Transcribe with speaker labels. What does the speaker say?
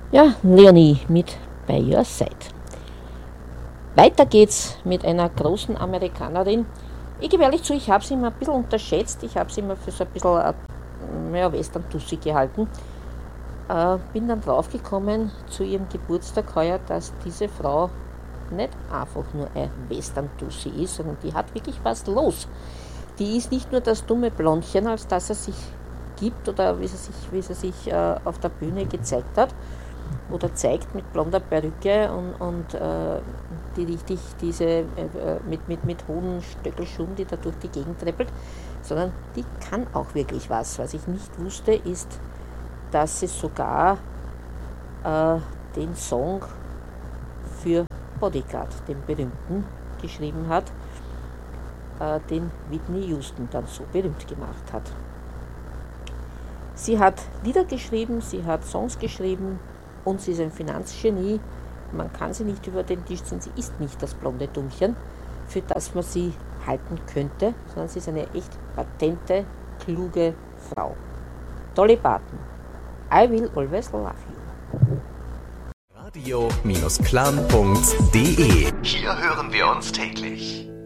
Speaker 1: Ja, Leonie mit By Your Side. Weiter geht's mit einer großen Amerikanerin. Ich gebe ehrlich zu, ich habe sie immer ein bisschen unterschätzt. Ich habe sie immer für so ein bisschen Western-Tussi gehalten. Bin dann draufgekommen zu ihrem Geburtstag heuer, dass diese Frau nicht einfach nur ein Western-Tussi ist, sondern die hat wirklich was los. Die ist nicht nur das dumme Blondchen, als dass er sich gibt oder wie sie sich auf der Bühne gezeigt hat oder zeigt mit blonder Perücke und die richtig mit hohen Stöckelschuhen, die da durch die Gegend treppelt, sondern die kann auch wirklich was. Was ich nicht wusste, ist, dass sie sogar den Song für Bodyguard, den berühmten, geschrieben hat, den Whitney Houston dann so berühmt gemacht hat. Sie hat Lieder geschrieben, sie hat Songs geschrieben und sie ist ein Finanzgenie. Man kann sie nicht über den Tisch ziehen, sie ist nicht das blonde Dummchen, für das man sie halten könnte, sondern sie ist eine echt patente, kluge Frau. Dolly Parton, I Will Always Love You.
Speaker 2: Radio-Clan.de. Hier hören wir uns täglich.